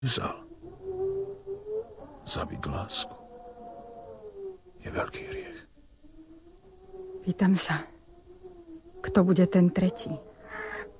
vzal. Zabiť lásku je veľký hriech. Pýtam sa, kto bude ten tretí?